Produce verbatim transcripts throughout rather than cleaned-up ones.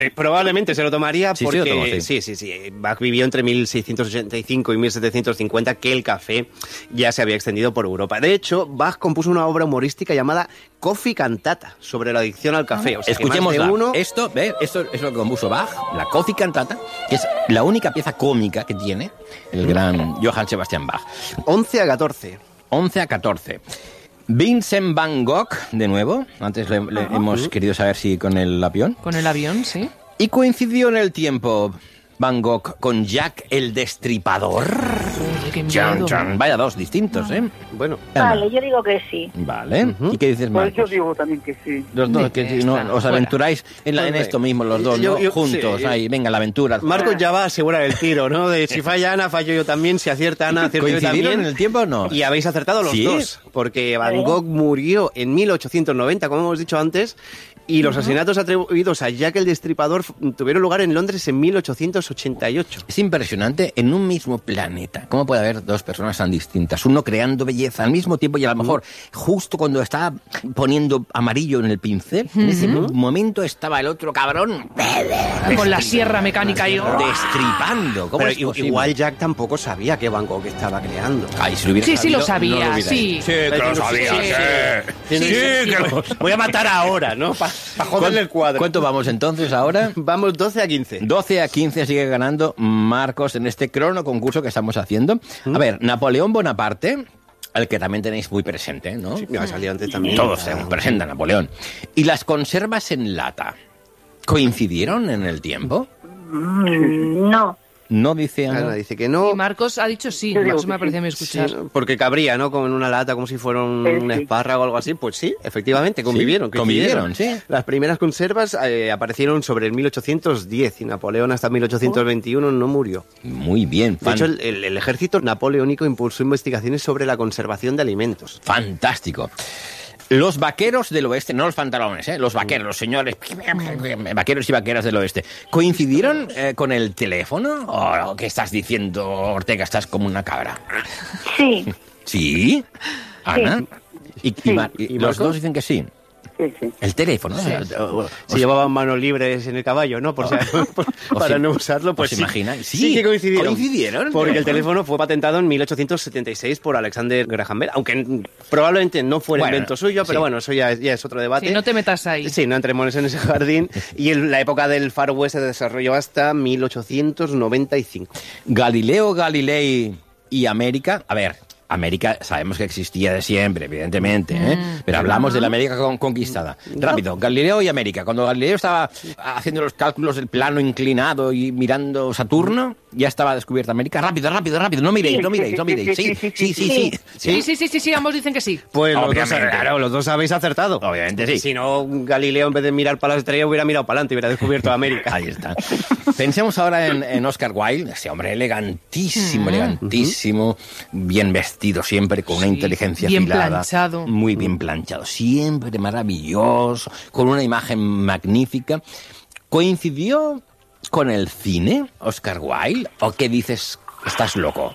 Eh, probablemente se lo tomaría Sí, sí, porque... lo tomo, sí. sí, sí, sí. Bach vivió entre mil seiscientos ochenta y cinco y mil setecientos cincuenta, que el café ya se había extendido por Europa. De hecho, Bach compuso una obra humorística llamada Coffee Cantata, sobre la adicción al café. O sea, que más de Escuchémosla. uno... Esto, ¿ves? Esto es lo que compuso Bach, la Coffee Cantata, que es la única pieza cómica que tiene el gran Johann Sebastian Bach. once a catorce. once a catorce. Vincent Van Gogh, de nuevo. Antes le, le hemos querido saber si con el avión. Con el avión, sí. Y coincidió en el tiempo Van Gogh con Jack el Destripador. Oye, qué Chan, miedo. chan. Vaya dos distintos, ¿eh? Bueno, Vale, yo digo que sí. Vale. Ujú. ¿Y qué dices, Pues yo Marcos? digo también que sí. Los dos, Sí, que si está, no, os fuera. aventuráis en, la- en Pues esto mismo, los dos, yo- ¿no? yo- Juntos, sí. ahí, venga, la aventura. Marcos ya va a asegurar el tiro, ¿no? De si falla Ana, fallo yo también. Si acierta Ana, acierto yo ¿Coincidieron también. en el tiempo o no? Y habéis acertado los ¿Sí? dos, porque Van Gogh murió en mil ochocientos noventa, como hemos dicho antes, y los asesinatos atribuidos a Jack el Destripador f- tuvieron lugar en Londres en mil ochocientos ochenta y ocho. Es impresionante en un mismo planeta. ¿Cómo puede haber dos personas tan distintas? Uno creando belleza al mismo tiempo y a lo mejor justo cuando estaba poniendo amarillo en el pincel, en ese momento estaba el otro cabrón Con la sierra mecánica y... destripando. ¿Cómo Pero es i- posible? igual Jack tampoco sabía que Van Gogh estaba creando. Ay, si lo hubiera Sí, sí lo sabido, sabía, no hubiera sí. hecho. Sí, que lo sabía, Sí, sí. sí, Sí, que lo- Voy a matar ahora, ¿no? Para joderle el cuadro. ¿Cuánto vamos entonces ahora? Vamos doce a quince. doce a quince sigue ganando Marcos en este crono concurso que estamos haciendo. A ver, Napoleón Bonaparte, al que también tenéis muy presente, ¿no? Sí, me ha salido antes también. Todos tenemos presente a Napoleón. ¿Y las conservas en lata coincidieron en el tiempo? Mm, no. No dice Ana. Ana dice que no. Y Marcos ha dicho sí. Yo digo Marcos que me sí. parece a mí Sí, escuchar. ¿no? Porque cabría, ¿no? Como en una lata, como si fuera un, Eh, un sí. espárrago o algo así. Pues sí, efectivamente, convivieron. Sí, convivieron, coincidieron. sí. Las primeras conservas eh, aparecieron sobre el mil ochocientos diez y Napoleón hasta mil ochocientos veintiuno no murió. Muy bien. De fan- hecho, el, el- el ejército napoleónico impulsó investigaciones sobre la conservación de alimentos. Fantástico. Los vaqueros del oeste, no los pantalones, ¿eh? Los vaqueros, los señores, vaqueros y vaqueras del oeste, ¿coincidieron eh, con el teléfono? ¿O qué estás diciendo, Ortega? Estás como una cabra. Sí, ¿Sí? ¿Ana? Y, y Mar- y ¿Y los Marcos? dos dicen que sí. Sí, sí. El teléfono. Sí. ¿eh? O- Se llevaban manos libres en el caballo, ¿no? Por si- por- ¿Os para im- no usarlo, pues os sí. imagináis? Sí, Sí, que coincidieron. coincidieron. Porque el teléfono fue patentado en mil ochocientos setenta y seis por Alexander Graham Bell, aunque mm, probablemente no fue el Bueno, invento suyo, pero sí. bueno, eso ya es, ya es otro debate. Sí, no te metas ahí. Sí, no entremos en ese jardín. Y el- la época del Far West se desarrolló hasta mil ochocientos noventa y cinco. Galileo Galilei y América. A ver, América sabemos que existía de siempre, evidentemente, ¿eh? Pero hablamos de la América con- conquistada. Rápido, Galileo y América. Cuando Galileo estaba haciendo los cálculos del plano inclinado y mirando Saturno, ya estaba descubierta América. Rápido, rápido, rápido. No miréis, no miréis, no miréis. Sí, sí, sí, sí. Sí, sí, sí, sí, sí, ambos dicen que sí. Pues los dos, Obviamente. claro, los dos habéis acertado. Obviamente sí. Si no, Galileo en vez de mirar para las estrellas hubiera mirado para adelante y hubiera descubierto América. Ahí está. Pensemos ahora en, en Oscar Wilde, ese hombre elegantísimo, elegantísimo, bien vestido siempre, con una Sí, inteligencia bien afilada. planchado. Muy bien planchado, siempre maravilloso, con una imagen magnífica. ¿Coincidió con el cine, Oscar Wilde? ¿O qué dices? ¿Estás loco?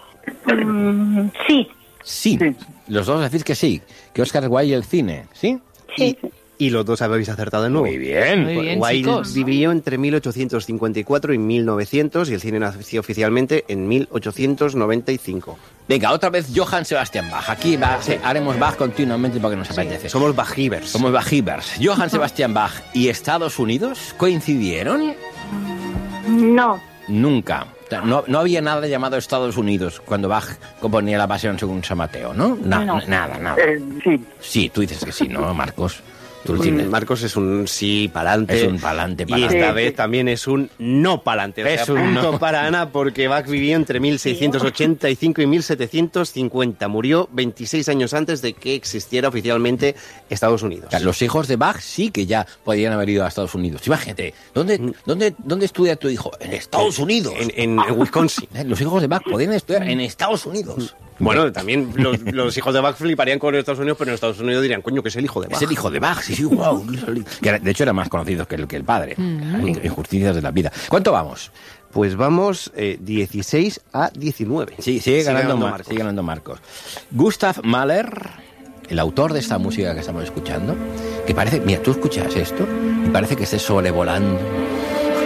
mm, sí, Sí. Sí. Los dos decís que sí, que Oscar Wilde y el cine, ¿sí? sí. Y los dos habéis acertado de nuevo. Muy bien. Muy bien, Wilde chicos. vivió entre mil ochocientos cincuenta y cuatro y mil novecientos y el cine nació oficialmente en mil ochocientos noventa y cinco. Venga, otra vez Johann Sebastian Bach. Aquí va- haremos Bach continuamente porque nos apetece. Somos bajivers. Somos Bajivers. Johann Sebastian Bach y Estados Unidos coincidieron No, nunca. O sea, No, no había nada llamado Estados Unidos cuando Bach componía la Pasión según San Mateo, ¿no? Na- No. Nada, nada. Eh, sí. Sí, tú dices que sí, ¿no, Marcos? Tú el Mm, cine. Marcos es un sí pa'lante. Es un pa'lante, Y pa'lante. esta Sí, vez sí. también es un no pa'lante. O sea, Es un punto no. para Ana porque Bach vivió entre mil seiscientos ochenta y cinco y mil setecientos cincuenta. Murió veintiséis años antes de que existiera oficialmente Estados Unidos. O sea, los hijos de Bach sí que ya podían haber ido a Estados Unidos. Imagínate, ¿dónde, dónde, dónde estudia tu hijo? En Estados Unidos. En, en- en Wisconsin. Eh, Los hijos de Bach podían estudiar en Estados Unidos. Bueno, también los, los hijos de Bach fliparían con Estados Unidos, pero en Estados Unidos dirían, coño, que es el hijo de Bach. Es el hijo de Bach, sí, sí, wow. Que era- de hecho era más conocido que el, que el padre. Injusticias de la vida. ¿Cuánto vamos? Pues vamos eh, dieciséis a diecinueve. Sí, sigue ganando, Mar- Marcos. sigue ganando Marcos. Gustav Mahler, el autor de esta música que estamos escuchando, que parece, mira, tú escuchas esto y parece que estés sobrevolando